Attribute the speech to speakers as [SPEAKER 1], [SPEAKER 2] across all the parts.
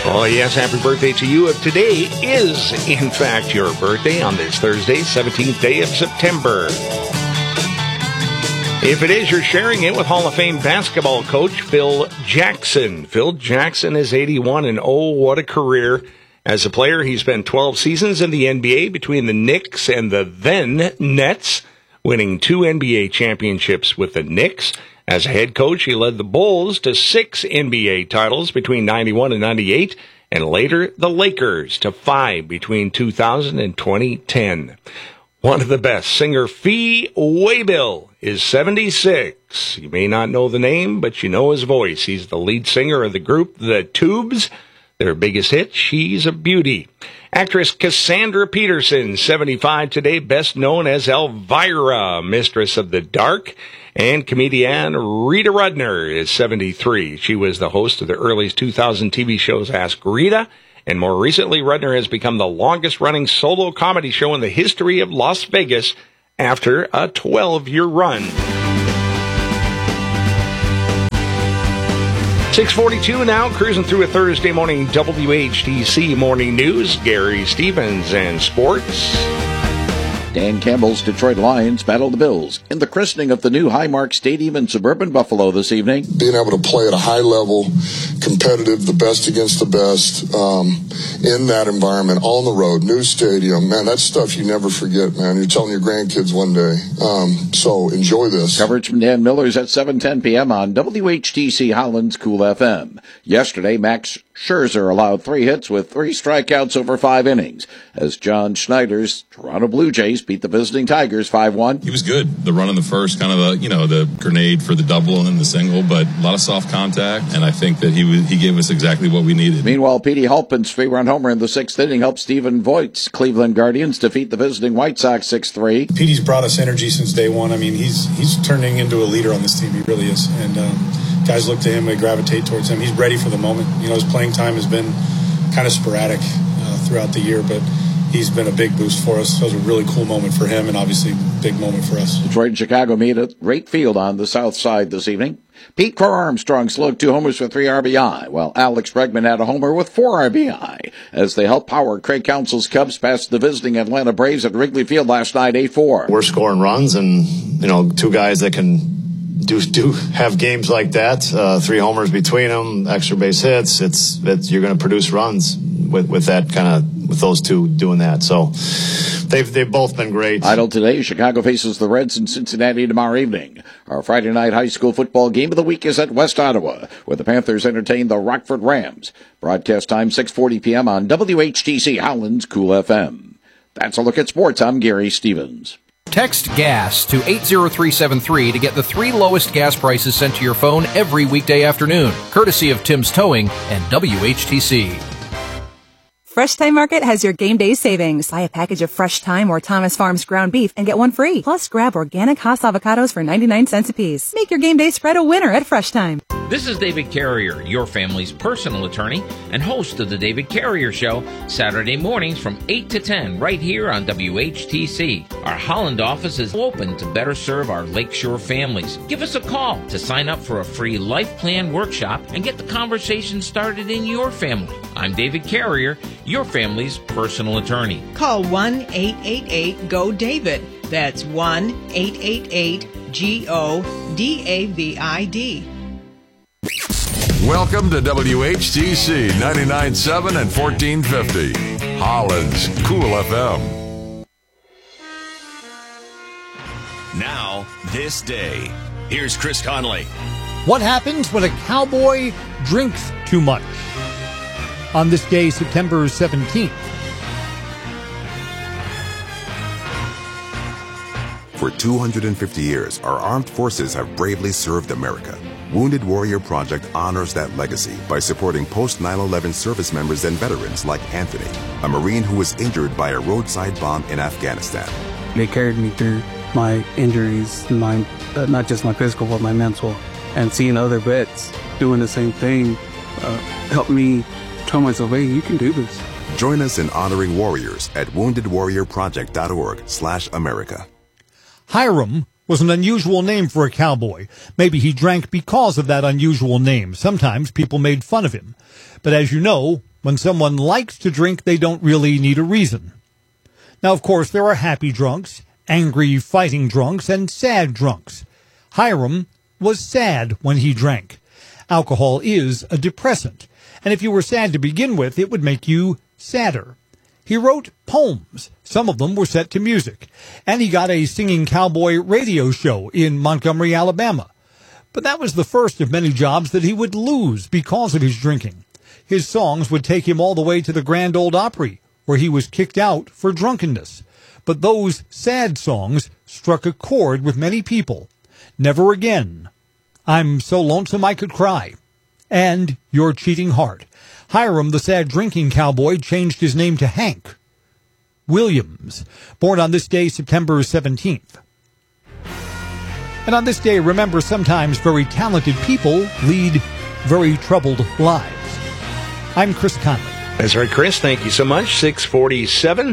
[SPEAKER 1] Oh, yes, happy birthday to you. If today is, in fact, your birthday on this Thursday, 17th day of September. If it is, you're sharing it with Hall of Fame basketball coach Phil Jackson. Phil Jackson is 81, and oh, what a career. As a player, he spent 12 seasons in the NBA between the Knicks and the then Nets, winning 2 NBA championships with the Knicks. As a head coach, he led the Bulls to 6 NBA titles between 91 and 98, and later the Lakers to 5 between 2000 and 2010. One of the best, singer Fee Waybill, is 76. You may not know the name, but you know his voice. He's the lead singer of the group The Tubes. Their biggest hit, She's a Beauty. Actress Cassandra Peterson, 75 today, best known as Elvira, Mistress of the Dark. And comedian Rita Rudner is 73. She was the host of the earliest 2000 TV shows Ask Rita. And more recently, Rudner has become the longest-running solo comedy show in the history of Las Vegas after a 12-year run. 6:42 now, cruising through a Thursday morning WHTC Morning News. Gary Stevens and sports.
[SPEAKER 2] Dan Campbell's Detroit Lions battle the Bills in the christening of the new Highmark Stadium in suburban Buffalo this evening.
[SPEAKER 3] Being able to play at a high level, competitive, the best against the best, in that environment, on the road, new stadium, man, that's stuff you never forget, man. You're telling your grandkids one day. So enjoy this.
[SPEAKER 2] Coverage from Dan Miller's at 7:10 p.m. on WHTC Holland's Cool FM. Yesterday, Max Scherzer allowed 3 hits with 3 strikeouts over 5 innings as John Schneider's Toronto Blue Jays beat the visiting Tigers 5-1.
[SPEAKER 4] He was good. The run in the first, kind of the grenade for the double and then the single, but a lot of soft contact, and I think that he gave us exactly what we needed.
[SPEAKER 2] Meanwhile, Petey Halpin's 3-run homer in the 6th inning helped Stephen Voigt's Cleveland Guardians defeat the visiting White Sox 6-3.
[SPEAKER 5] Petey's brought us energy since day one. I mean, he's turning into a leader on this team. He really is, and guys look to him, they gravitate towards him. He's ready for the moment. His playing time has been kind of sporadic throughout the year, but he's been a big boost for us. So it was a really cool moment for him and obviously a big moment for us.
[SPEAKER 2] Detroit and Chicago meet at Rate Field on the south side this evening. Pete Core Armstrong slugged 2 homers for 3 RBI, while Alex Bregman had a homer with 4 RBI as they helped power Craig Counsell's Cubs past the visiting Atlanta Braves at Wrigley Field last night 8-4.
[SPEAKER 6] We're scoring runs, and 2 guys that can do have games like that, 3 homers between them, extra base hits. You're going to produce runs with that with those 2 doing that. So they've both been great.
[SPEAKER 2] Idle today, Chicago faces the Reds in Cincinnati tomorrow evening. Our Friday night high school football game of the week is at West Ottawa, where the Panthers entertain the Rockford Rams. Broadcast time 6:40 p.m. on WHTC Holland's Cool FM. That's a look at sports. I'm Gary Stevens.
[SPEAKER 7] Text GAS to 80373 to get the 3 lowest gas prices sent to your phone every weekday afternoon, courtesy of Tim's Towing and WHTC.
[SPEAKER 8] Fresh Thyme Market has your game day savings. Buy a package of Fresh Thyme or Thomas Farms ground beef and get 1 free. Plus, grab organic Haas avocados for 99 cents a piece. Make your game day spread a winner at Fresh Thyme.
[SPEAKER 9] This is David Carrier, your family's personal attorney and host of the David Carrier Show, Saturday mornings from 8 to 10 right here on WHTC. Our Holland office is open to better serve our Lakeshore families. Give us a call to sign up for a free life plan workshop and get the conversation started in your family. I'm David Carrier, your family's personal attorney.
[SPEAKER 10] Call 1-888-GO-DAVID. That's 1-888-GO-DAVID.
[SPEAKER 11] Welcome to WHTC 99.7 and 1450, Holland's Cool FM.
[SPEAKER 12] Now, this day. Here's Chris Conley.
[SPEAKER 13] What happens when a cowboy drinks too much? On this day, September 17th.
[SPEAKER 14] For 250 years, our armed forces have bravely served America. Wounded Warrior Project honors that legacy by supporting post-9/11 service members and veterans like Anthony, a Marine who was injured by a roadside bomb in Afghanistan.
[SPEAKER 15] They carried me through my injuries, not just my physical, but my mental. And seeing other vets doing the same thing helped me tell myself, hey, you can do this.
[SPEAKER 14] Join us in honoring warriors at woundedwarriorproject.org/America.
[SPEAKER 13] Hiram was an unusual name for a cowboy. Maybe he drank because of that unusual name. Sometimes people made fun of him. But as you know, When someone likes to drink, they don't really need a reason. Now, of course, there are happy drunks, angry fighting drunks, and sad drunks. Hiram was sad when he drank. Alcohol is a depressant, and if you were sad to begin with, it would make you sadder. He wrote poems. Some of them were set to music, and he got a singing cowboy radio show in Montgomery, Alabama. But that was the first of many jobs that he would lose because of his drinking. His songs would take him all the way to the Grand Ole Opry, where he was kicked out for drunkenness. But those sad songs struck a chord with many people. Never Again, I'm So Lonesome I Could Cry, and Your Cheating Heart. Hiram, the sad drinking cowboy, changed his name to Hank Williams, born on this day, September 17th. And on this day, remember, sometimes very talented people lead very troubled lives. I'm Chris Conley.
[SPEAKER 1] That's right, Chris. Thank you so much. 647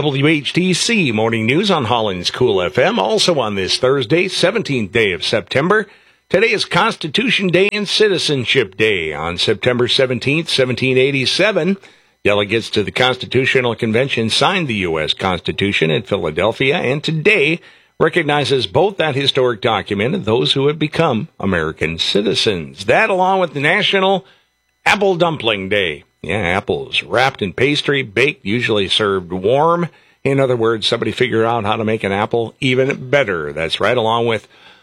[SPEAKER 1] WHTC Morning News on Holland's Cool FM. Also on this Thursday, 17th day of September. Today is Constitution Day and Citizenship Day. On September 17th, 1787, delegates to the Constitutional Convention signed the U.S. Constitution in Philadelphia, and today recognizes both that historic document and those who have become American citizens. That, along with the National Apple Dumpling Day. Yeah, apples wrapped in pastry, baked, usually served warm. In other words, somebody figured out how to make an apple even better. That's right, along with,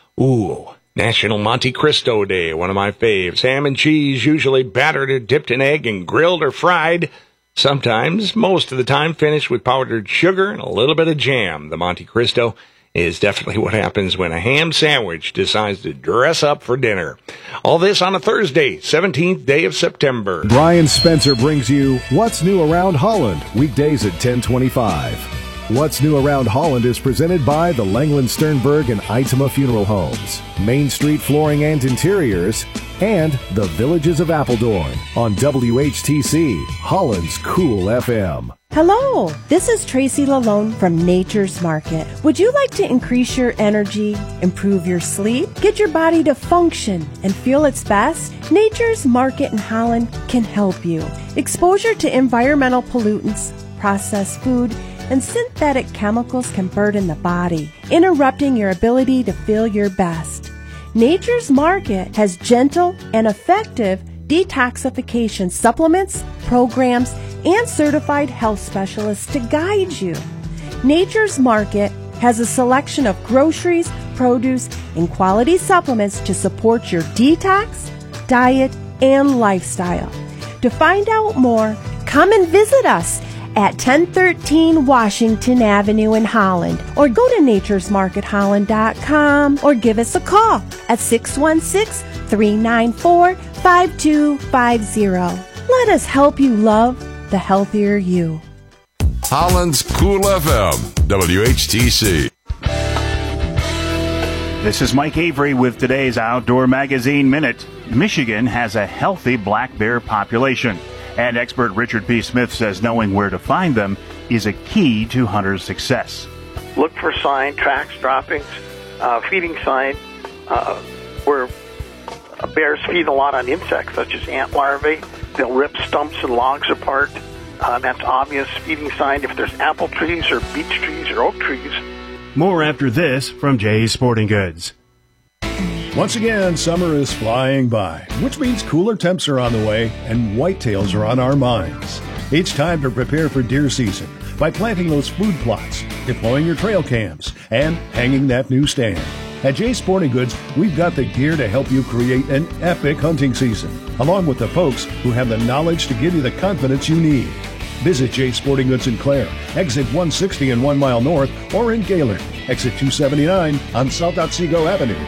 [SPEAKER 1] National Monte Cristo Day, one of my faves. Ham and cheese, usually battered or dipped in egg and grilled or fried. Sometimes, most of the time, finished with powdered sugar and a little bit of jam. The Monte Cristo is definitely what happens when a ham sandwich decides to dress up for dinner. All this on a Thursday, 17th day of September.
[SPEAKER 10] Brian Spencer brings you What's New Around Holland, weekdays at 10:25. What's New Around Holland is presented by the Langland Sternberg and Itema Funeral Homes, Main Street Flooring and Interiors, and the Villages of Appledorn on WHTC, Holland's Cool FM.
[SPEAKER 16] Hello, this is Tracy Lalone from Nature's Market. Would you like to increase your energy, improve your sleep, get your body to function and feel its best? Nature's Market in Holland can help you. Exposure to environmental pollutants, processed food, and synthetic chemicals can burden the body, interrupting your ability to feel your best. Nature's Market has gentle and effective detoxification supplements, programs, and certified health specialists to guide you. Nature's Market has a selection of groceries, produce, and quality supplements to support your detox, diet, and lifestyle. To find out more, come and visit us at 1013 Washington Avenue in Holland, or go to naturesmarketholland.com, or give us a call at 616-394-5250. Let us help you love the healthier you.
[SPEAKER 11] Holland's Cool FM, WHTC.
[SPEAKER 17] This is Mike Avery with today's Outdoor Magazine Minute. Michigan has a healthy black bear population, and expert Richard P. Smith says knowing where to find them is a key to hunters' success.
[SPEAKER 18] Look for sign, tracks, droppings, feeding sign, where bears feed a lot on insects such as ant larvae. They'll rip stumps and logs apart. That's obvious feeding sign if there's apple trees or beech trees or oak trees.
[SPEAKER 17] More after this from Jay's Sporting Goods.
[SPEAKER 19] Once again, summer is flying by, which means cooler temps are on the way and whitetails are on our minds. It's time to prepare for deer season by planting those food plots, deploying your trail cams, and hanging that new stand. At Jay's Sporting Goods, we've got the gear to help you create an epic hunting season, along with the folks who have the knowledge to give you the confidence you need. Visit Jay's Sporting Goods in Clare, exit 160 and 1 mile north, or in Gaylord, exit 279 on South Otsego Avenue.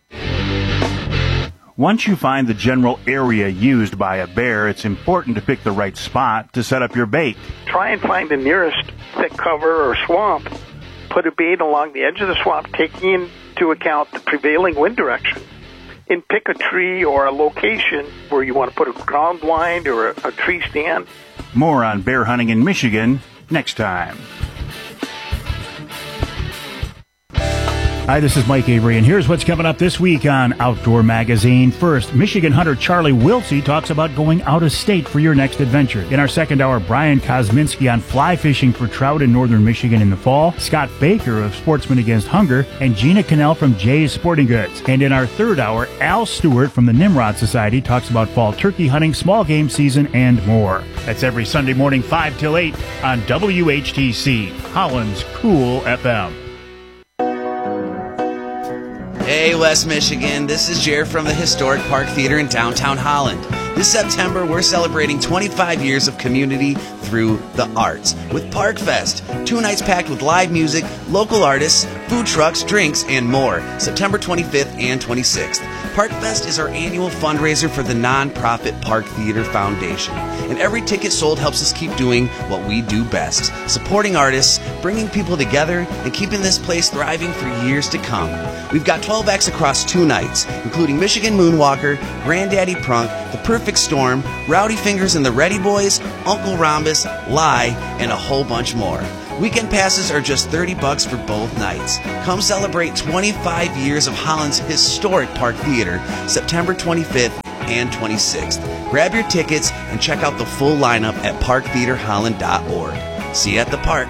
[SPEAKER 17] Once you find the general area used by a bear, it's important to pick the right spot to set up your bait.
[SPEAKER 18] Try and find the nearest thick cover or swamp. Put a bait along the edge of the swamp, taking into account the prevailing wind direction. And pick a tree or a location where you want to put a ground blind or a tree stand.
[SPEAKER 17] More on bear hunting in Michigan next time. Hi, this is Mike Avery, and here's what's coming up this week on Outdoor Magazine. First, Michigan hunter Charlie Wiltsey talks about going out of state for your next adventure. In our second hour, Brian Kosminski on fly fishing for trout in northern Michigan in the fall, Scott Baker of Sportsmen Against Hunger, and Gina Cannell from Jay's Sporting Goods. And in our third hour, Al Stewart from the Nimrod Society talks about fall turkey hunting, small game season, and more. That's every Sunday morning, 5 till 8 on WHTC, Holland's Cool FM.
[SPEAKER 20] Hey, West Michigan, this is Jer from the Historic Park Theater in downtown Holland. This September, we're celebrating 25 years of community through the arts with Park Fest. 2 nights packed with live music, local artists, food trucks, drinks, and more. September 25th and 26th. Park Fest is our annual fundraiser for the nonprofit Park Theater Foundation. And every ticket sold helps us keep doing what we do best, supporting artists, bringing people together, and keeping this place thriving for years to come. We've got 12 acts across 2 nights, including Michigan Moonwalker, Granddaddy Prunk, The Perfect Storm, Rowdy Fingers and the Ready Boys, Uncle Rhombus, Lie, and a whole bunch more. Weekend passes are just $30 for both nights. Come celebrate 25 years of Holland's historic Park Theater, September 25th and 26th. Grab your tickets and check out the full lineup at parktheaterholland.org. See you at the park.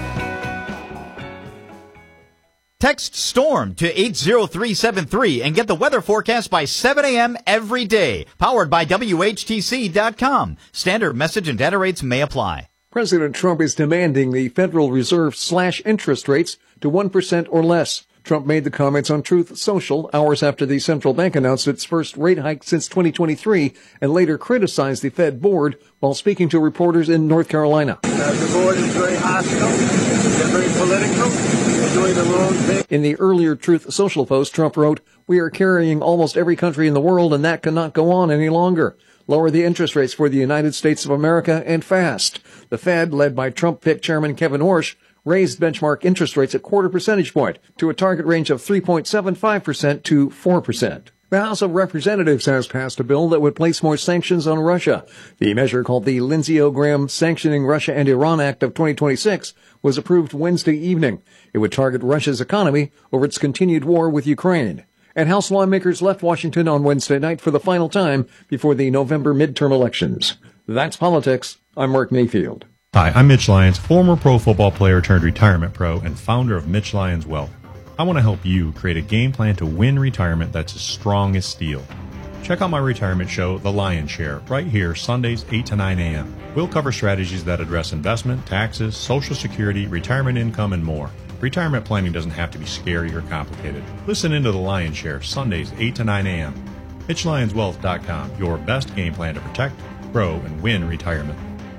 [SPEAKER 21] Text STORM to 80373 and get the weather forecast by 7 a.m. every day. Powered by WHTC.com. Standard message and data rates may apply.
[SPEAKER 22] President Trump is demanding the Federal Reserve slash interest rates to 1% or less. Trump made the comments on Truth Social hours after the central bank announced its first rate hike since 2023 and later criticized the Fed board while speaking to reporters in North Carolina.
[SPEAKER 23] The board is very hostile. They're very political. They're doing the wrong thing.
[SPEAKER 22] In the earlier Truth Social post, Trump wrote, "We are carrying almost every country in the world, and that cannot go on any longer. Lower the interest rates for the United States of America and fast." The Fed, led by Trump pick Chairman Kevin Warsh, raised benchmark interest rates a 0.25 percentage point to a target range of 3.75% to 4%. The House of Representatives has passed a bill that would place more sanctions on Russia. The measure, called the Lindsey Graham Sanctioning Russia and Iran Act of 2026, was approved Wednesday evening. It would target Russia's economy over its continued war with Ukraine. And House lawmakers left Washington on Wednesday night for the final time before the November midterm elections. That's politics. I'm Mark Mayfield.
[SPEAKER 24] Hi, I'm Mitch Lyons, former pro football player turned retirement pro and founder of Mitch Lyons Wealth. I want to help you create a game plan to win retirement that's as strong as steel. Check out my retirement show, The Lion's Share, right here, Sundays 8 to 9 a.m. We'll cover strategies that address investment, taxes, Social Security, retirement income, and more. Retirement planning doesn't have to be scary or complicated. Listen into The Lion's Share, Sundays 8 to 9 a.m. MitchLyonsWealth.com, your best game plan to protect, grow, and win retirement.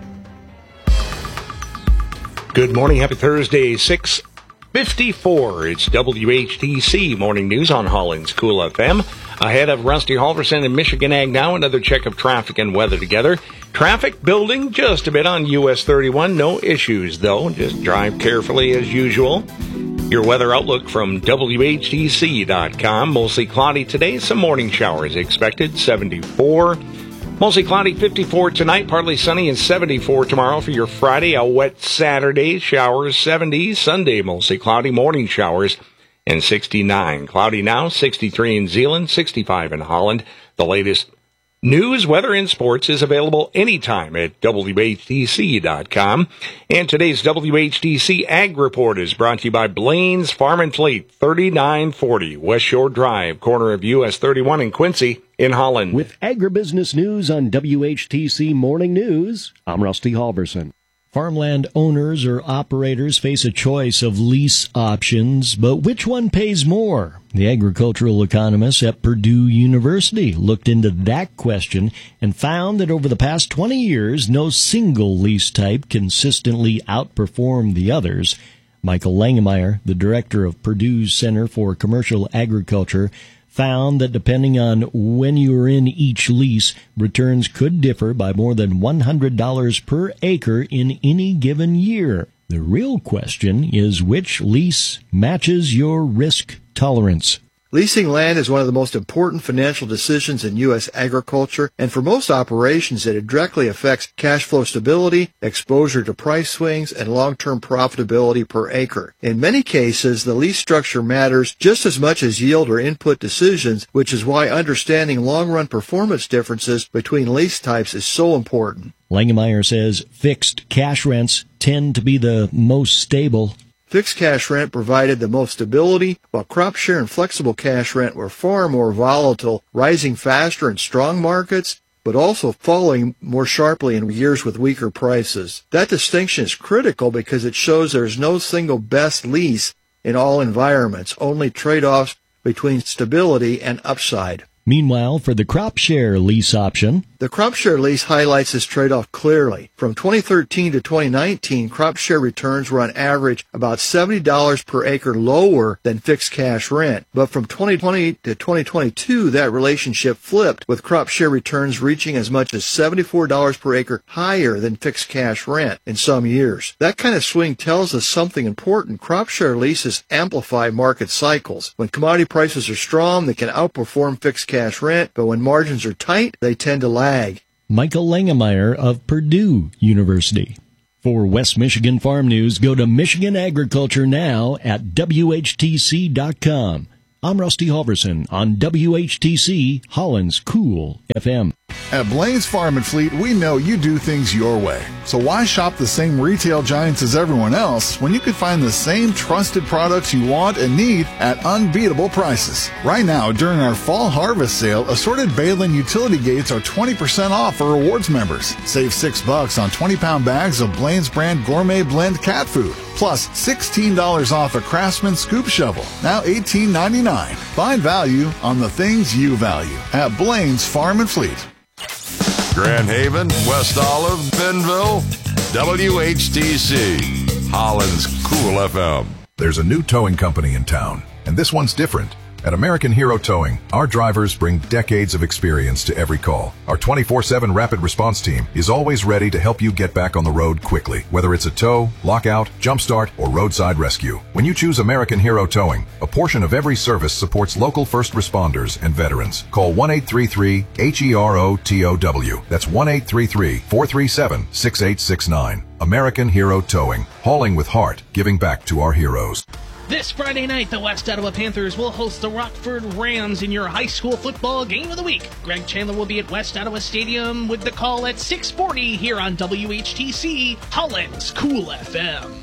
[SPEAKER 1] Good morning. Happy Thursday, 6:54. It's WHTC Morning News on Holland's Cool FM. Ahead of Rusty Halverson and Michigan Ag Now, another check of traffic and weather together. Traffic building just a bit on US 31. No issues, though. Just drive carefully as usual. Your weather outlook from WHTC.com. Mostly cloudy today. Some morning showers expected. 74. Mostly cloudy, 54 tonight, partly sunny, and 74 tomorrow for your Friday. A wet Saturday, showers 70. Sunday, mostly cloudy, morning showers, and 69. Cloudy now, 63 in Zeeland, 65 in Holland. The latest news, weather, and sports is available anytime at WHTC.com. And today's WHTC Ag Report is brought to you by Blaine's Farm and Fleet, 3940 West Shore Drive, corner of US 31 in Quincy in Holland.
[SPEAKER 25] With agribusiness news on WHTC Morning News, I'm Rusty Halverson. Farmland owners or operators face a choice of lease options, but which one pays more? The agricultural economists at Purdue University looked into that question and found that over the past 20 years, no single lease type consistently outperformed the others. Michael Langemeyer, the director of Purdue's Center for Commercial Agriculture, found that depending on when you are in each lease, returns could differ by more than $100 per acre in any given year. The real question is which lease matches your risk tolerance.
[SPEAKER 2] Leasing land is one of the most important financial decisions in U.S. agriculture, and for most operations, it directly affects cash flow stability, exposure to price swings, and long-term profitability per acre. In many cases, the lease structure matters just as much as yield or input decisions, which is why understanding long-run performance differences between lease types is so important.
[SPEAKER 25] Langemeier says fixed cash rents tend to be the most stable.
[SPEAKER 2] Fixed cash rent provided the most stability, while crop share and flexible cash rent were far more volatile, rising faster in strong markets, but also falling more sharply in years with weaker prices. That distinction is critical because it shows there is no single best lease in all environments, only trade-offs between stability and upside.
[SPEAKER 25] Meanwhile, for the crop share lease option,
[SPEAKER 2] the crop share lease highlights this trade-off clearly. From 2013 to 2019, crop share returns were on average about $70 per acre lower than fixed cash rent. But from 2020 to 2022, that relationship flipped, with crop share returns reaching as much as $74 per acre higher than fixed cash rent in some years. That kind of swing tells us something important. Crop share leases amplify market cycles. When commodity prices are strong, they can outperform fixed cash rent, but when margins are tight, they tend to lag.
[SPEAKER 25] Michael Langemeier of Purdue University. For West Michigan Farm News, go to Michigan Agriculture Now at WHTC.com. I'm Rusty Halverson on WHTC, Holland's Cool FM.
[SPEAKER 3] At Blaine's Farm and Fleet, we know you do things your way. So why shop the same retail giants as everyone else when you can find the same trusted products you want and need at unbeatable prices? Right now, during our fall harvest sale, assorted Balin utility gates are 20% off for rewards members. Save $6 on 20-pound bags of Blaine's brand gourmet blend cat food. Plus $16 off a Craftsman scoop shovel, now $18.99. Find value on the things you value at Blaine's Farm and Fleet.
[SPEAKER 11] Grand Haven, West Olive, Benville, WHTC, Holland's Cool FM.
[SPEAKER 4] There's a new towing company in town, and this one's different. At American Hero Towing, our drivers bring decades of experience to every call. Our 24/7 rapid response team is always ready to help you get back on the road quickly, whether it's a tow, lockout, jumpstart, or roadside rescue. When you choose American Hero Towing, a portion of every service supports local first responders and veterans. Call 1-833-HERO-TOW. That's 1-833-437-6869. American Hero Towing, hauling with heart, giving back to our heroes.
[SPEAKER 5] This Friday night, the West Ottawa Panthers will host the Rockford Rams in your high school football game of the week. Greg Chandler will be at West Ottawa Stadium with the call at 6:40 here on WHTC, Holland's Cool FM.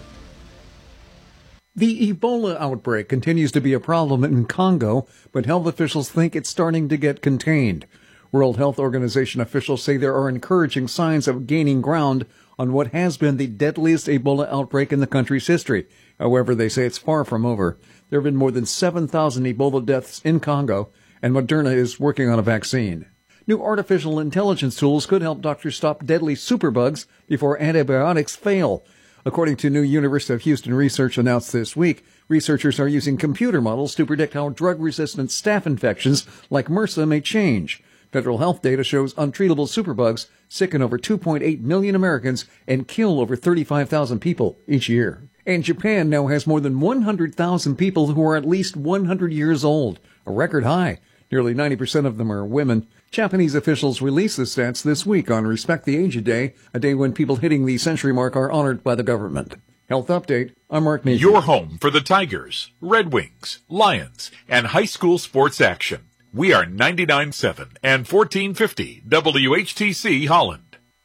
[SPEAKER 22] The Ebola outbreak continues to be a problem in Congo, but health officials think it's starting to get contained. World Health Organization officials say there are encouraging signs of gaining ground on what has been the deadliest Ebola outbreak in the country's history. However, they say it's far from over. There have been more than 7,000 Ebola deaths in Congo, and Moderna is working on a vaccine. New artificial intelligence tools could help doctors stop deadly superbugs before antibiotics fail. According to new University of Houston research announced this week, researchers are using computer models to predict how drug-resistant staph infections like MRSA may change. Federal health data shows untreatable superbugs sicken over 2.8 million Americans and kill over 35,000 people each year. And Japan now has more than 100,000 people who are at least 100 years old, a record high. Nearly 90% of them are women. Japanese officials released the stats this week on Respect the Aged Day, a day when people hitting the century mark are honored by the government. Health Update, I'm Mark Nation.
[SPEAKER 6] Your home for the Tigers, Red Wings, Lions, and high school sports action. We are 99.7 and 1450 WHTC Holland.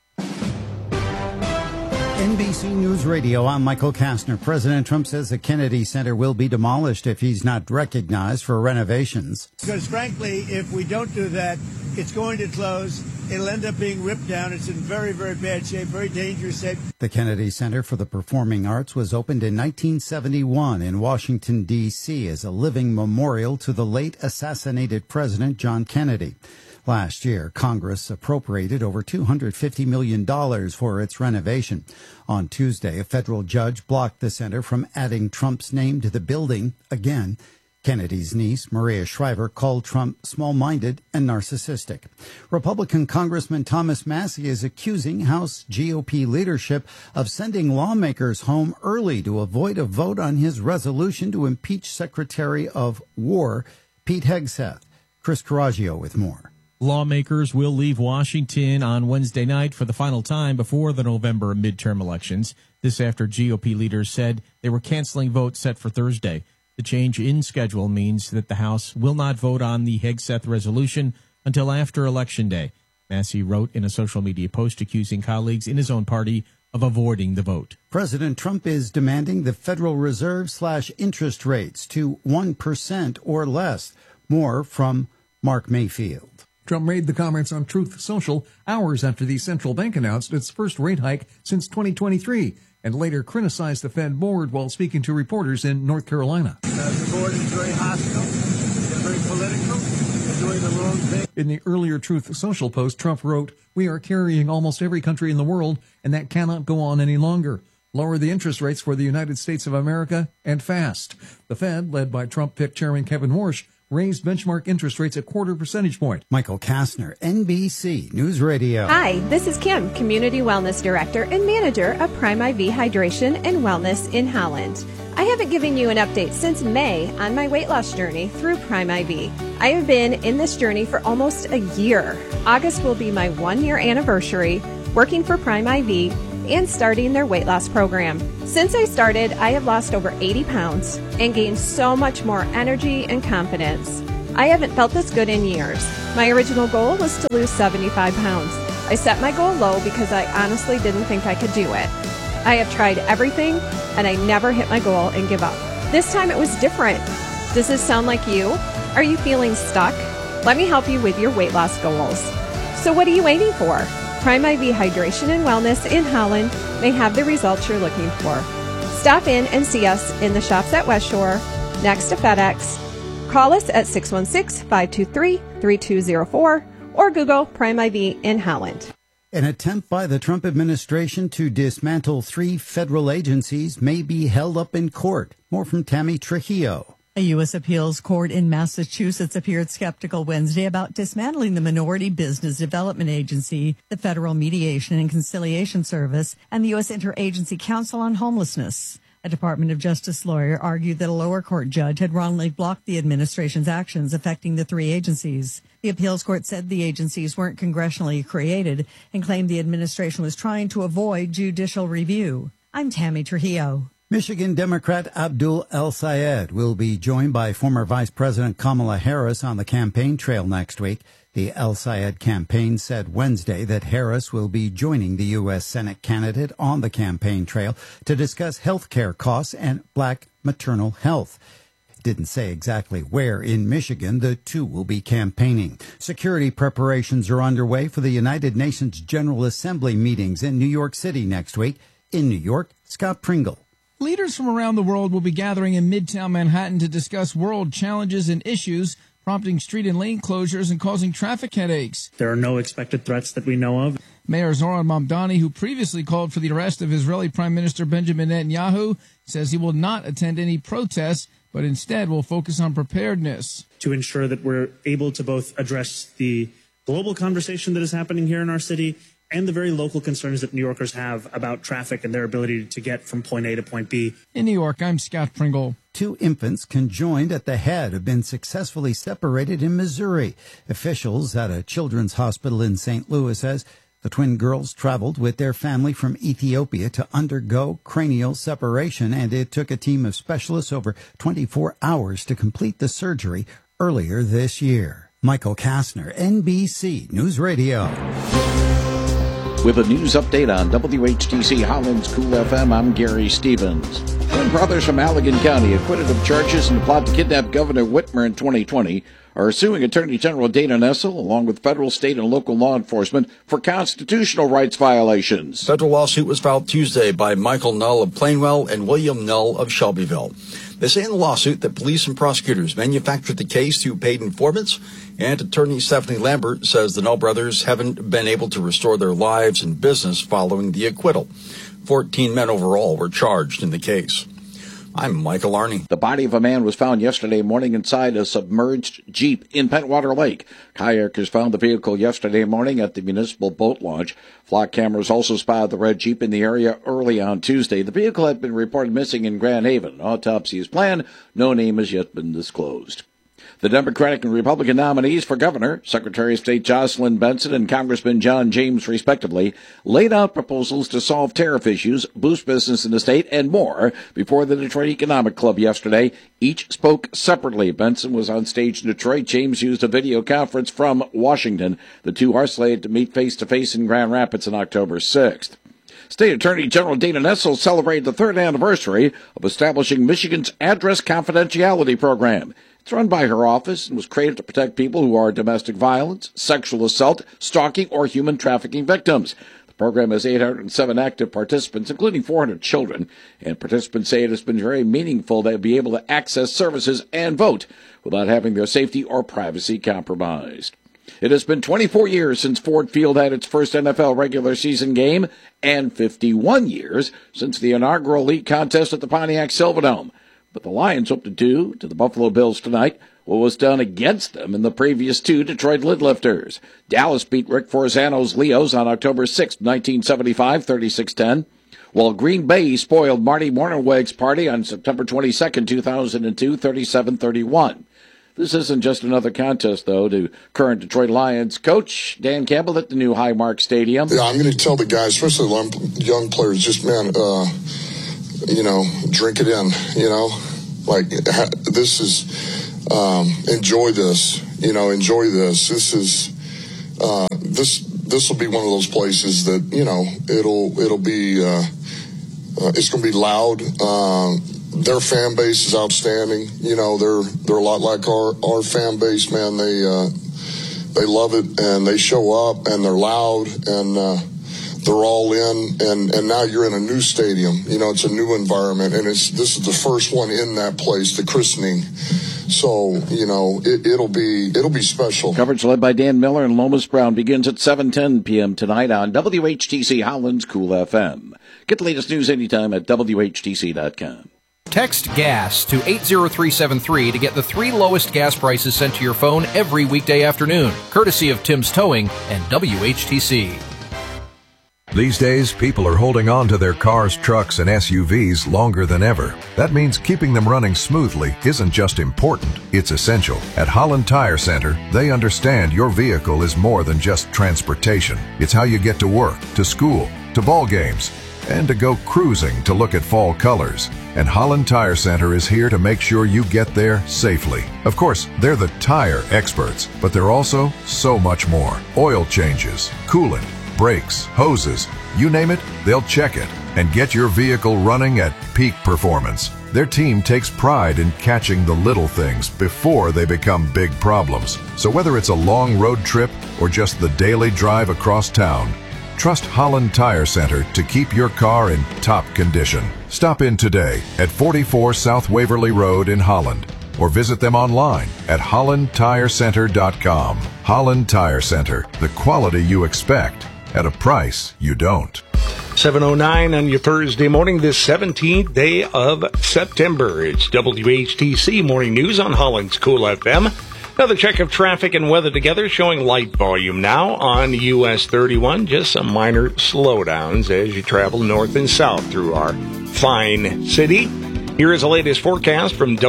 [SPEAKER 26] NBC News Radio, I'm Michael Kastner. President Trump says the Kennedy Center will be demolished if he's not recognized for renovations.
[SPEAKER 27] Because frankly, if we don't do that, it's going to close. It'll end up being ripped down. It's in very, very bad shape, very dangerous shape.
[SPEAKER 26] The Kennedy Center for the Performing Arts was opened in 1971 in Washington, D.C. as a living memorial to the late assassinated President John Kennedy. Last year, Congress appropriated over $250 million for its renovation. On Tuesday, a federal judge blocked the center from adding Trump's name to the building again. Kennedy's niece, Maria Shriver, called Trump small-minded and narcissistic. Republican Congressman Thomas Massie is accusing House GOP leadership of sending lawmakers home early to avoid a vote on his resolution to impeach Secretary of War Pete Hegseth. Chris Coraggio with more.
[SPEAKER 7] Lawmakers will leave Washington on Wednesday night for the final time before the November midterm elections. This after GOP leaders said they were canceling votes set for Thursday. The change in schedule means that the House will not vote on the Hegseth resolution until after Election Day. Massey wrote in a social media post accusing colleagues in his own party of avoiding the vote.
[SPEAKER 26] President Trump is demanding the Federal Reserve slash interest rates to 1% or less. More from Mark Mayfield.
[SPEAKER 22] Trump made the comments on Truth Social hours after the central bank announced its first rate hike since 2023 and later criticized the Fed board while speaking to reporters in North Carolina.
[SPEAKER 23] The board is very hostile. They're very political. They're doing the wrong thing.
[SPEAKER 22] In the earlier Truth Social post, Trump wrote, "We are carrying almost every country in the world, and that cannot go on any longer. Lower the interest rates for the United States of America, and fast." The Fed, led by Trump-picked Chairman Kevin Warsh, raised benchmark interest rates a 0.25 percentage point.
[SPEAKER 26] Michael Kastner, NBC News Radio.
[SPEAKER 8] Hi, this is Kim, Community Wellness Director and Manager of Prime IV Hydration and Wellness in Holland. I haven't given you an update since May on my weight loss journey through Prime IV. I have been in this journey for almost a year. August will be my 1-year anniversary working for Prime IV and starting their weight loss program. Since I started, I have lost over 80 pounds and gained so much more energy and confidence. I haven't felt this good in years. My original goal was to lose 75 pounds. I set my goal low because I honestly didn't think I could do it. I have tried everything and I never hit my goal and give up. This time it was different. Does this sound like you? Are you feeling stuck? Let me help you with your weight loss goals. So what are you waiting for? Prime IV Hydration and Wellness in Holland may have the results you're looking for. Stop in and see us in the shops at West Shore, next to FedEx. Call us at 616-523-3204 or Google Prime IV in Holland.
[SPEAKER 26] An attempt by the Trump administration to dismantle 3 federal agencies may be held up in court. More from Tammy Trujillo.
[SPEAKER 9] A U.S. appeals court in Massachusetts appeared skeptical Wednesday about dismantling the Minority Business Development Agency, the Federal Mediation and Conciliation Service, and the U.S. Interagency Council on Homelessness. A Department of Justice lawyer argued that a lower court judge had wrongly blocked the administration's actions affecting the 3 agencies. The appeals court said the agencies weren't congressionally created and claimed the administration was trying to avoid judicial review. I'm Tammy Trujillo.
[SPEAKER 26] Michigan Democrat Abdul El-Sayed will be joined by former Vice President Kamala Harris on the campaign trail next week. The El-Sayed campaign said Wednesday that Harris will be joining the U.S. Senate candidate on the campaign trail to discuss health care costs and black maternal health. It didn't say exactly where in Michigan the two will be campaigning. Security preparations are underway for the United Nations General Assembly meetings in New York City next week. In New York, Scott Pringle.
[SPEAKER 12] Leaders from around the world will be gathering in Midtown Manhattan to discuss world challenges and issues, prompting street and lane closures and causing traffic headaches.
[SPEAKER 13] There are no expected threats that we know of.
[SPEAKER 12] Mayor Zoran Mamdani, who previously called for the arrest of Israeli Prime Minister Benjamin Netanyahu, says he will not attend any protests, but instead will focus on preparedness.
[SPEAKER 13] To ensure that we're able to both address the global conversation that is happening here in our city and the very local concerns that New Yorkers have about traffic and their ability to get from point A to point B.
[SPEAKER 12] In New York, I'm Scott Pringle.
[SPEAKER 26] 2 infants conjoined at the head have been successfully separated in Missouri. Officials at a children's hospital in St. Louis says the twin girls traveled with their family from Ethiopia to undergo cranial separation, and it took a team of specialists over 24 hours to complete the surgery earlier this year. Michael Kastner, NBC News Radio.
[SPEAKER 14] With a news update on WHTC Holland's Cool FM, I'm Gary Stevens. Twin brothers from Allegan County, acquitted of charges in the plot to kidnap Governor Whitmer in 2020, are suing Attorney General Dana Nessel, along with federal, state, and local law enforcement, for constitutional rights violations.
[SPEAKER 15] Federal lawsuit was filed Tuesday by Michael Null of Plainwell and William Null of Shelbyville. They say in the lawsuit that police and prosecutors manufactured the case through paid informants, and attorney Stephanie Lambert says the Null brothers haven't been able to restore their lives and business following the acquittal. 14 men overall were charged in the case. I'm Michael Arney.
[SPEAKER 14] The body of a man was found yesterday morning inside a submerged Jeep in Pentwater Lake. Kayakers found the vehicle yesterday morning at the municipal boat launch. Flock cameras also spotted the red Jeep in the area early on Tuesday. The vehicle had been reported missing in Grand Haven. Autopsy is planned. No name has yet been disclosed. The Democratic and Republican nominees for governor, Secretary of State Jocelyn Benson and Congressman John James, respectively, laid out proposals to solve tariff issues, boost business in the state, and more before the Detroit Economic Club yesterday. Each spoke separately. Benson was on stage in Detroit. James used a video conference from Washington. The two are slated to meet face-to-face in Grand Rapids on October 6th. State Attorney General Dana Nessel celebrated the third anniversary of establishing Michigan's Address Confidentiality Program. It's run by her office and was created to protect people who are domestic violence, sexual assault, stalking, or human trafficking victims. The program has 807 active participants, including 400 children, and participants say it has been very meaningful to be able to access services and vote without having their safety or privacy compromised. It has been 24 years since Ford Field had its first NFL regular season game and 51 years since the inaugural league contest at the Pontiac Silverdome. But the Lions hope to do to the Buffalo Bills tonight what was done against them in the previous two Detroit Lidlifters. Dallas beat Rick Forzano's Leos on October 6, 1975, 36-10, while Green Bay spoiled Marty Mornhinweg's party on September 22, 2002, 37-31. This isn't just another contest, though, to current Detroit Lions coach Dan Campbell at the new Highmark Stadium.
[SPEAKER 10] Yeah, I'm going to tell the guys, especially young players, just, man, drink it in, like this is, enjoy this, enjoy this. This is, this will be one of those places that, it'll be, it's going to be loud. Their fan base is outstanding. They're a lot like our fan base, man. They love it and they show up and they're loud and they're all in. And now you're in a new stadium. It's a new environment and this is the first one in that place, the christening. So it'll be special.
[SPEAKER 14] Coverage led by Dan Miller and Lomas Brown begins at 7:10 p.m. tonight on WHTC Holland's Cool FM. Get the latest news anytime at WHTC.com.
[SPEAKER 16] Text GAS to 80373 to get the 3 lowest gas prices sent to your phone every weekday afternoon, courtesy of Tim's Towing and WHTC.
[SPEAKER 4] These days, people are holding on to their cars, trucks, and SUVs longer than ever. That means keeping them running smoothly isn't just important, it's essential. At Holland Tire Center, they understand your vehicle is more than just transportation. It's how you get to work, to school, to ball games, and to go cruising to look at fall colors. And Holland Tire Center is here to make sure you get there safely. Of course, they're the tire experts, but they're also so much more. Oil changes, coolant, brakes, hoses, you name it, they'll check it and get your vehicle running at peak performance. Their team takes pride in catching the little things before they become big problems. So whether it's a long road trip or just the daily drive across town, trust Holland Tire Center to keep your car in top condition. Stop in today at 44 South Waverly Road in Holland or visit them online at hollandtirecenter.com. Holland Tire Center, the quality you expect at a price you don't.
[SPEAKER 1] 7:09 on your Thursday morning, this 17th day of September. It's WHTC Morning News on Holland's Cool FM. Another check of traffic and weather together, showing light volume now on US 31. Just some minor slowdowns as you travel north and south through our fine city. Here is the latest forecast from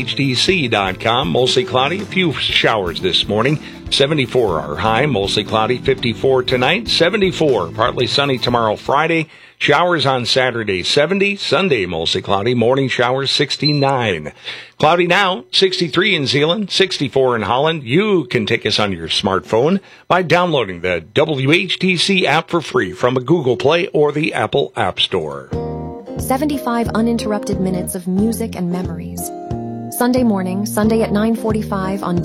[SPEAKER 1] WHTC.com. Mostly cloudy, a few showers this morning. 74 our high, mostly cloudy. 54 tonight, 74. Partly sunny tomorrow, Friday. Showers on Saturday, 70. Sunday, mostly cloudy. Morning showers, 69. Cloudy now, 63 in Zeeland, 64 in Holland. You can take us on your smartphone by downloading the WHTC app for free from a Google Play or the Apple App Store.
[SPEAKER 17] 75 uninterrupted minutes of music and memories. Sunday morning, Sunday at 9:45 on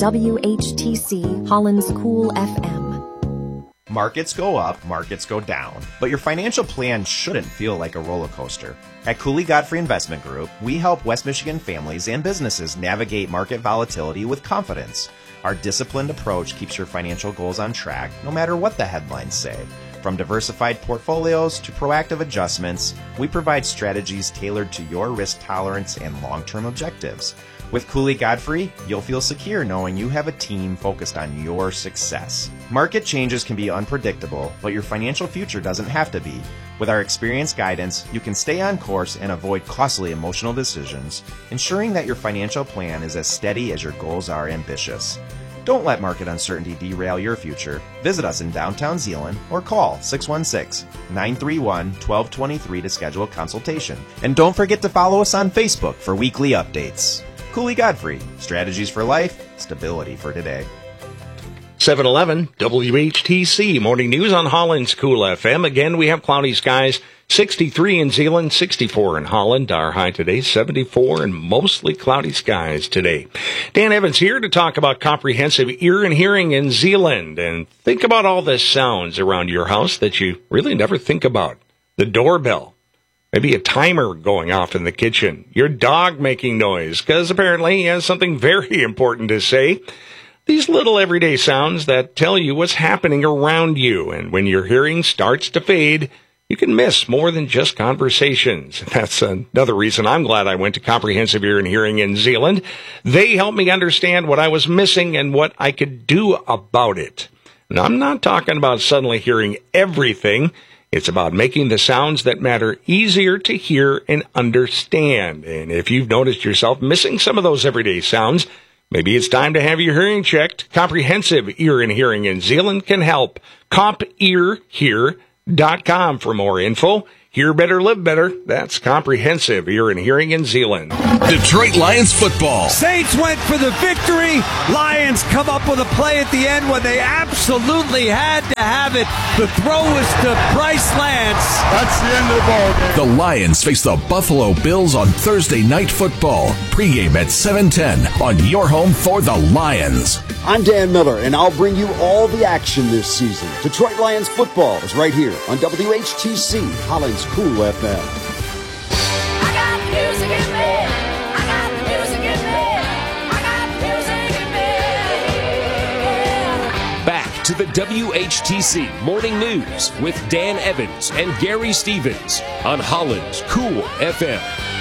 [SPEAKER 17] WHTC, Holland's Cool FM.
[SPEAKER 18] Markets go up, markets go down, but your financial plan shouldn't feel like a roller coaster. At Cooley Godfrey Investment Group, we help West Michigan families and businesses navigate market volatility with confidence. Our disciplined approach keeps your financial goals on track, no matter what the headlines say. From diversified portfolios to proactive adjustments, we provide strategies tailored to your risk tolerance and long-term objectives. With Cooley Godfrey, you'll feel secure knowing you have a team focused on your success. Market changes can be unpredictable, but your financial future doesn't have to be. With our experienced guidance, you can stay on course and avoid costly emotional decisions, ensuring that your financial plan is as steady as your goals are ambitious. Don't let market uncertainty derail your future. Visit us in downtown Zeeland or call 616-931-1223 to schedule a consultation. And don't forget to follow us on Facebook for weekly updates. Cooley Godfrey, strategies for life, stability for today.
[SPEAKER 1] 711 WHTC Morning News on Holland's Cool FM. Again, we have cloudy skies, 63 in Zeeland, 64 in Holland. Our high today, 74, and mostly cloudy skies today. Dan Evans here to talk about comprehensive ear and hearing in Zeeland. And think about all the sounds around your house that you really never think about. The doorbell. Maybe a timer going off in the kitchen. Your dog making noise, because apparently he has something very important to say. These little everyday sounds that tell you what's happening around you. And when your hearing starts to fade, you can miss more than just conversations. That's another reason I'm glad I went to Comprehensive Ear and Hearing in Zeeland. They helped me understand what I was missing and what I could do about it. And I'm not talking about suddenly hearing everything. It's about making the sounds that matter easier to hear and understand. And if you've noticed yourself missing some of those everyday sounds, maybe it's time to have your hearing checked. Comprehensive Ear and Hearing in Zeeland can help. CompEarHear.com for more info. Hear better, live better. That's Comprehensive Ear and Hearing in Zeeland.
[SPEAKER 2] Detroit Lions football.
[SPEAKER 3] Saints went for the victory. Lions come up with a play at the end when they absolutely had to have it. The throw was to Bryce Lance.
[SPEAKER 2] That's the end of the ball game. The Lions face the Buffalo Bills on Thursday Night Football. Pregame at 7:10 on your home for the Lions.
[SPEAKER 19] I'm Dan Miller, and I'll bring you all the action this season. Detroit Lions football is right here on WHTC, Holland's Cool FM.
[SPEAKER 20] I got music in me. I got music in me. I got music in me.
[SPEAKER 2] Back to the WHTC Morning News with Dan Evans and Gary Stevens on Holland's Cool FM.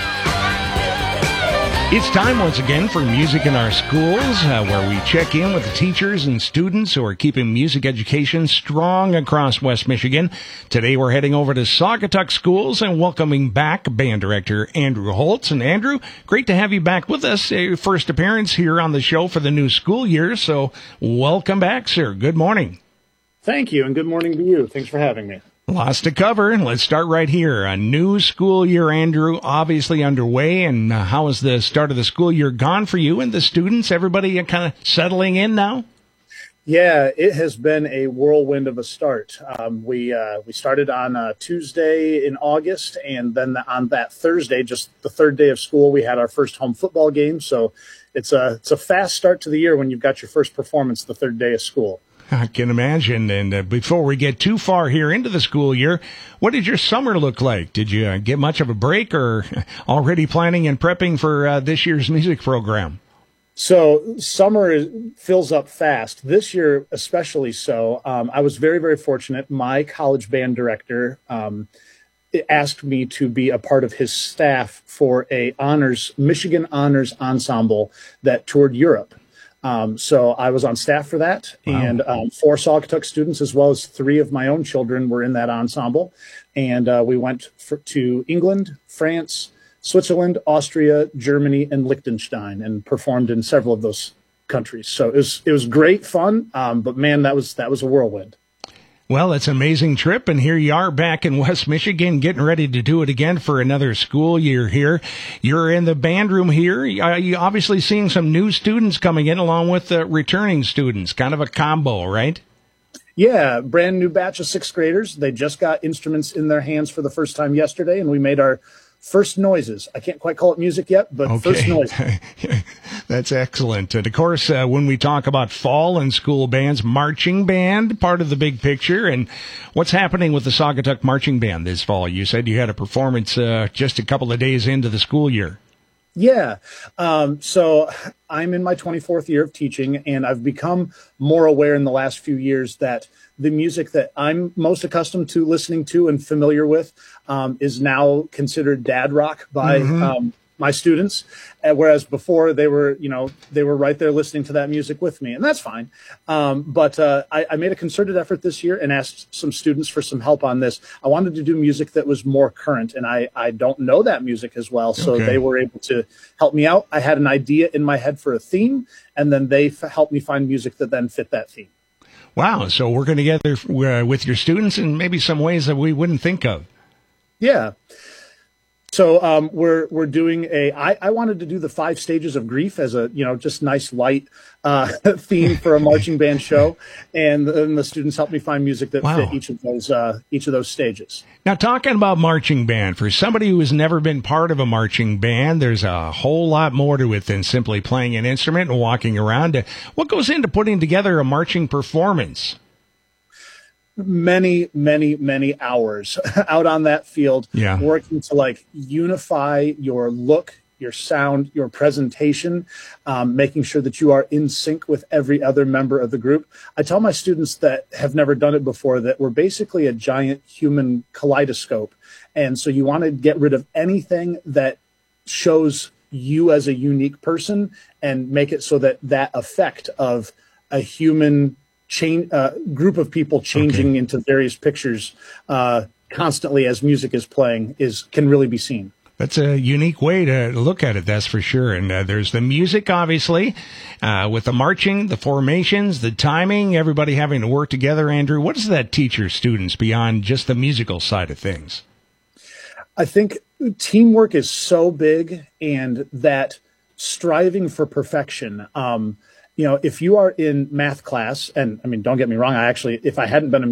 [SPEAKER 1] It's time once again for Music in Our Schools, where we check in with the teachers and students who are keeping music education strong across West Michigan. Today we're heading over to Saugatuck Schools and welcoming back Band Director Andrew Holtz. And Andrew, great to have you back with us. First appearance here on the show for the new school year, so welcome back, sir. Good morning.
[SPEAKER 21] Thank you, and good morning to you. Thanks for having me.
[SPEAKER 1] Lots to cover. Let's start right here. A new school year, Andrew, obviously underway. And how has the start of the school year gone for you and the students? Everybody kind of settling in now?
[SPEAKER 21] Yeah, it has been a whirlwind of a start. We started on Tuesday in August, and then on that Thursday, just the third day of school, we had our first home football game. So it's a fast start to the year when you've got your first performance the third day of school.
[SPEAKER 1] I can imagine. And before we get too far here into the school year, what did your summer look like? Did you get much of a break or already planning and prepping for this year's music program?
[SPEAKER 21] So summer fills up fast. This year, especially so. I was very, very fortunate. My college band director asked me to be a part of his staff for a Michigan honors ensemble that toured Europe. So I was on staff for that, and 4 Saugatuck students, as well as 3 of my own children, were in that ensemble. And we went to England, France, Switzerland, Austria, Germany, and Liechtenstein, and performed in several of those countries. So it was great fun, but man, that was a whirlwind.
[SPEAKER 1] Well, it's an amazing trip, and here you are back in West Michigan getting ready to do it again for another school year here. You're in the band room here. You're obviously seeing some new students coming in along with returning students, kind of a combo, right?
[SPEAKER 21] Yeah, brand new batch of 6th graders. They just got instruments in their hands for the first time yesterday, and we made our first noises. I can't quite call it music yet, but first noises.
[SPEAKER 1] That's excellent. And of course, when we talk about fall and school bands, marching band, part of the big picture. And what's happening with the Saugatuck Marching Band this fall? You said you had a performance just a couple of days into the school year.
[SPEAKER 21] Yeah. So I'm in my 24th year of teaching, and I've become more aware in the last few years that the music that I'm most accustomed to listening to and familiar with is now considered dad rock by my students, whereas before they were right there listening to that music with me, and that's fine. But I made a concerted effort this year and asked some students for some help on this. I wanted to do music that was more current, and I don't know that music as well, so they were able to help me out. I had an idea in my head for a theme, and then they helped me find music that then fit that theme.
[SPEAKER 1] Wow, so working together with your students in maybe some ways that we wouldn't think of.
[SPEAKER 21] Yeah. So we're doing I wanted to do the 5 stages of grief as a just nice light theme for a marching band show, and then the students helped me find music that fit each of those stages.
[SPEAKER 1] Now, talking about marching band, for somebody who has never been part of a marching band, there's a whole lot more to it than simply playing an instrument and walking around. What goes into putting together a marching performance?
[SPEAKER 21] Many hours out on that field, working to unify your look, your sound, your presentation, making sure that you are in sync with every other member of the group. I tell my students that have never done it before that we're basically a giant human kaleidoscope. And so you want to get rid of anything that shows you as a unique person and make it so that effect of a human group of people changing into various pictures constantly as music is playing can really be seen.
[SPEAKER 1] That's a unique way to look at it, that's for sure. And there's the music, obviously, with the marching, the formations, the timing, everybody having to work together. Andrew, what does that teach your students beyond just the musical side of things?
[SPEAKER 21] I think teamwork is so big, and that striving for perfection. If you are in math class, and I mean, don't get me wrong, if I hadn't been a